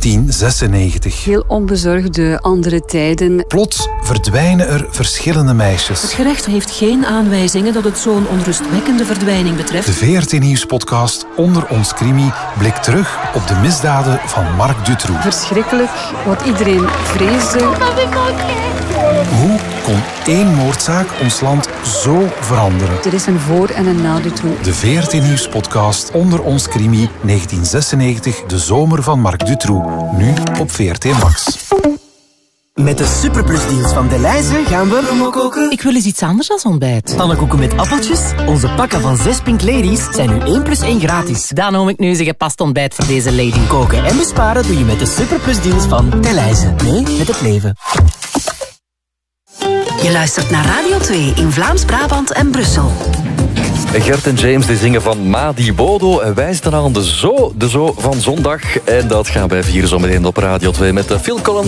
1996. Heel onbezorgde andere tijden. Plots verdwijnen er verschillende meisjes. Het gerecht heeft geen aanwijzingen dat het zo'n onrustwekkende verdwijning betreft. De VRT Nieuws-podcast Onder ons Crimi blikt terug op de misdaden van Marc Dutroux. Verschrikkelijk, wat iedereen vreesde. Hoe kon één moordzaak ons land zo veranderen? Er is een voor- en een na Dutroux. De VRT Nieuws-podcast Onder ons Crimi 1996, de zomer van Marc Dutroux. Nu op VRT Max. Met de superplusdeals van Delhaize gaan we koken. Ik wil eens iets anders dan ontbijt. Pannenkoeken met appeltjes. Onze pakken van 6 Pink Ladies zijn nu 1 + 1 gratis. Dan noem ik nu eens een gepast ontbijt voor deze lady. Koken en besparen doe je met de superplusdeals van Delhaize. Mee met het leven. Je luistert naar Radio 2 in Vlaams-Brabant en Brussel. Gert en James die zingen van Madi Bodo. En wij zitten aan de zo van zondag. En dat gaan wij vieren zo meteen op Radio 2 met Phil Collins.